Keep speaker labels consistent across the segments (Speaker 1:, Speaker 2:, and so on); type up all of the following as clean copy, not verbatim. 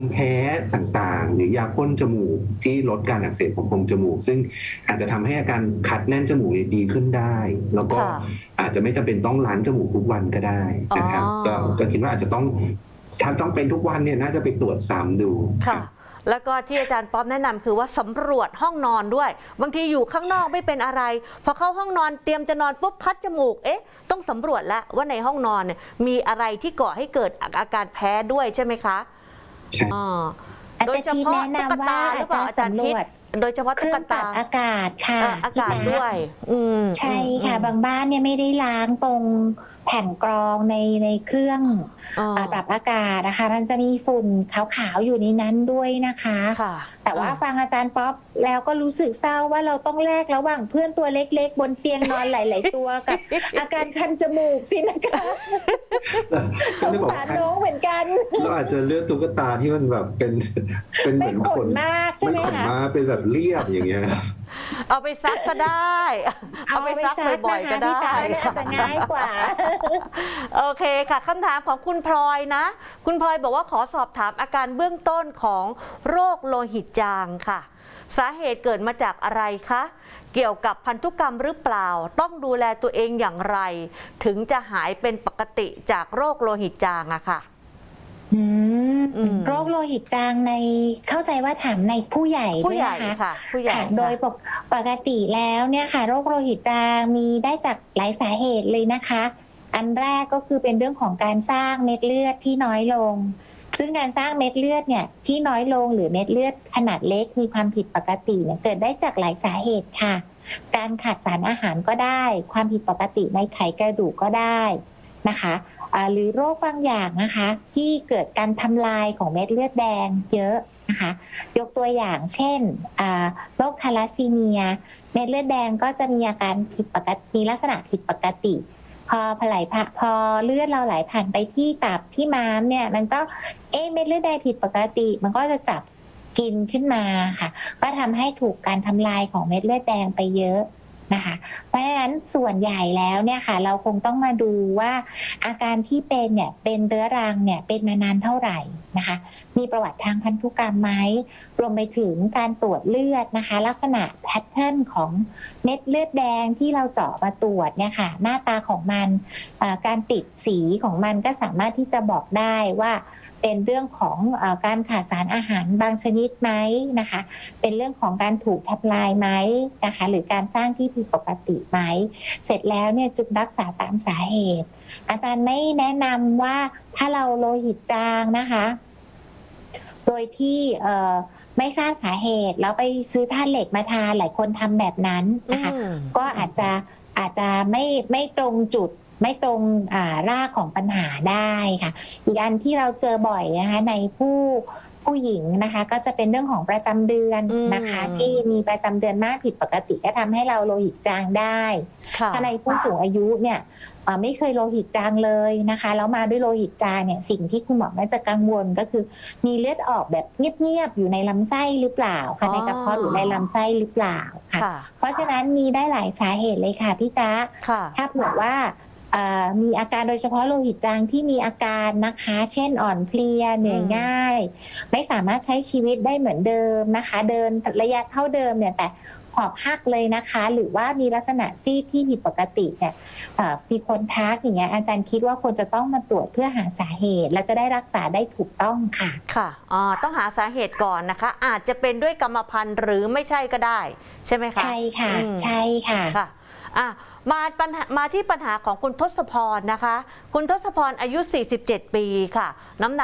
Speaker 1: แพ้ต่างๆหรือยาพ่นจมูกที่ลดการอักเสบของโพรงจมูกซึ่งอาจจะทำให้อาการคัดแน่นจมูกดีขึ้นได้แล้วก็อาจจะไม่จำเป็นต้องล้างจมูกทุกวันก็ได้นะครับก็คิดว่าอาจจะต้องถ้าต้องเป็นทุกวันเนี่ยน่าจะไปตรวจซ้ำดู
Speaker 2: ค่ะแล้วก็ที่อาจารย์ป๊อปแนะนำคือว่าสำรวจห้องนอนด้วยบางทีอยู่ข้างนอกไม่เป็นอะไรพอเข้าห้องนอนเตรียมจะนอนปุ๊บคัดจมูกต้องสำรวจแล้วว่าในห้องนอนเนี่ยมีอะไรที่ก่อให้เกิดอาการแพ้ด้วยใช่ไหมคะ
Speaker 3: โดยเฉพาะแนะนำว่าอาจารย์สำรวจ
Speaker 2: โดยเฉพาะ
Speaker 3: เครื่องปรับอากาศค่ะ
Speaker 2: อากาศด้วย
Speaker 3: ใช่ค่ะบางบ้านเนี่ยไม่ได้ล้างตรงแผ่นกรองในเครื่องปรับอากาศนะคะมันจะมีฝุ่นขาวๆอยู่ในนั้นด้วยนะคะแต่ว่าฟังอาจารย์ป๊อปแล้วก็รู้สึกเศร้าว่าเราต้องแลกระหว่างเพื่อนตัวเล็กๆบนเตียงนอนหลายๆตัวกับอาการคันจมูกสินะคะสงสารน้องเหมือนกัน
Speaker 1: เราอาจจะเลือกตุ๊กตาที่มันแบบเป็นเหมือน
Speaker 3: ขนมากใช่ไหมคะ
Speaker 1: เป็นแบบเรียบอย่างเงี้ย
Speaker 2: เอาไปซักก็ได้เอาไปซักบ่อยๆก็ได้
Speaker 3: อาจจะง่ายกว่า
Speaker 2: โอเคค่ะคำถามของคุณพลอยนะคุณพลอยบอกว่าขอสอบถามอาการเบื้องต้นของโรคโลหิตจางค่ะสาเหตุเกิดมาจากอะไรคะเกี่ยวกับพันธุกรรมหรือเปล่าต้องดูแลตัวเองอย่างไรถึงจะหายเป็นปกติจากโรคโลหิตจางอะค่ะ
Speaker 3: โรคโลหิตจางในเข้าใจว่าถามในผู้ใหญ่ด้วยนะคะ
Speaker 2: ผู้ใหญ่
Speaker 3: โดยปกติแล้วเนี่ยค่ะโรคโลหิตจางมีได้จากหลายสาเหตุเลยนะคะอันแรกก็คือเป็นเรื่องของการสร้างเม็ดเลือดที่น้อยลงซึ่งการสร้างเม็ดเลือดเนี่ยที่น้อยลงหรือเม็ดเลือดขนาดเล็กมีความผิดปกติเนี่ยเกิดได้จากหลายสาเหตุค่ะการขาดสารอาหารก็ได้ความผิดปกติในไขกระดูกก็ได้นะคะหรือโรคบางอย่างนะคะที่เกิดการทำลายของเม็ดเลือดแดงเยอะนะคะยกตัวอย่างเช่นโรคทาลัสซีเมียเม็ดเลือดแดงก็จะมีอาการผิดปกติมีลักษณะผิดปกติพอเลือดเราไหลผ่านไปที่ตับที่ม้ามเนี่ยมันก็เม็ดเลือดแดงผิดปกติมันก็จะจับกินขึ้นมาค่ะก็ทำให้ถูกการทำลายของเม็ดเลือดแดงไปเยอะนะคะเพราะฉะนั้นส่วนใหญ่แล้วเนี่ยค่ะเราคงต้องมาดูว่าอาการที่เป็นเนี่ยเป็นเรื้อรังเนี่ยเป็นมานานเท่าไหร่นะคะมีประวัติทางพันธุกรรมไหมรวมไปถึงการตรวจเลือดนะคะลักษณะแพทเทิร์นของเม็ดเลือดแดงที่เราเจาะมาตรวจเนี่ยค่ะหน้าตาของมันการติดสีของมันก็สามารถที่จะบอกได้ว่าเป็นเรื่องของการขาดสารอาหารบางชนิดไหมนะคะเป็นเรื่องของการถูกทำลายไหมนะคะหรือการสร้างที่ผิดปกติไหมเสร็จแล้วเนี่ยจึงรักษาตามสาเหตุอาจารย์ไม่แนะนำว่าถ้าเราโลหิตจางนะคะโดยที่ไม่ทราบสาเหตุแล้วไปซื้อธาตุเหล็กมาทานหลายคนทำแบบนั้นนะคะก็อาจจะไม่ตรงจุดไม่ตรงรากของปัญหาได้ค่ะอีกอันที่เราเจอบ่อยนะคะในผู้หญิงนะคะก็จะเป็นเรื่องของประจำเดือนนะคะที่มีประจำเดือนมากผิดปกติก็ทำให้เราโลหิตจางได้ถ้าในผู้สูงอายุเนี่ยไม่เคยโลหิตจางเลยนะคะแล้วมาด้วยโลหิตจางเนี่ยสิ่งที่คุณหมอน่าจะกังวลก็คือมีเลือดออกแบบเงียบๆอยู่ในลำไส้หรือเปล่าค่ะในกระเพาะหรือในลำไส้หรือเปล่าค่ะเพราะฉะนั้นมีได้หลายสาเหตุเลยค่ะพี่ตาถ้าเผื่อว่ามีอาการโดยเฉพาะโลหิตจางที่มีอาการนะคะเช่นอ่อนเพลียเหนื่อยง่ายไม่สามารถใช้ชีวิตได้เหมือนเดิมนะคะเดินระยะเท่าเดิมเนี่ยแต่หอบหักเลยนะคะหรือว่ามีลักษณะซีดที่ผิดปกติเนี่ยมีคนทักอย่างเงี้ยอาจารย์คิดว่าควรจะต้องมาตรวจเพื่อหาสาเหตุและจะได้รักษาได้ถูกต้องค่ะ
Speaker 2: ค่ะต้องหาสาเหตุก่อนนะคะอาจจะเป็นด้วยกรรมพันธุ์หรือไม่ใช่ก็ได้ใช่ไหมคะ
Speaker 3: ใช่ค่ะใช่ค่ะ
Speaker 2: มาที่ปัญหาของคุณทศพรนะคะคุณทศพรอายุ47ปีค่ะน้ำหนัก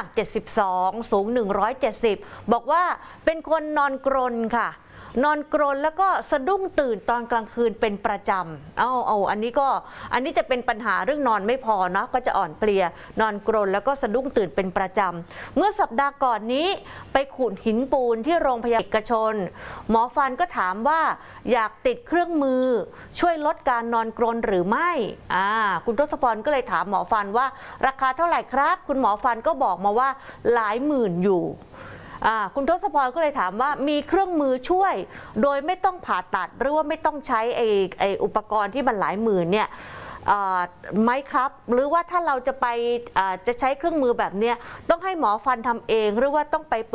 Speaker 2: 72สูง170บอกว่าเป็นคนนอนกรนค่ะนอนกรนแล้วก็สะดุ้งตื่นตอนกลางคืนเป็นประจำอันนี้จะเป็นปัญหาเรื่องนอนไม่พอเนาะก็จะอ่อนเพลียนอนกรนแล้วก็สะดุ้งตื่นเป็นประจำเมื่อสัปดาห์ก่อนนี้ไปขูดหินปูนที่โรงพยาบาลเอกชนหมอฟันก็ถามว่าอยากติดเครื่องมือช่วยลดการนอนกรนหรือไม่คุณทศพรก็เลยถามหมอฟันว่าราคาเท่าไหร่ครับคุณหมอฟันก็บอกมาว่าหลายหมื่นอยู่คุณทศพรก็เลยถามว่ามีเครื่องมือช่วยโดยไม่ต้องผ่าตัดหรือว่าไม่ต้องใช้ไออุปกรณ์ที่มันหลายหมื่นเนี่ยไหมครับหรือว่าถ้าเราจะใช้เครื่องมือแบบนี้ต้องให้หมอฟันทำเองหรือว่าต้องไป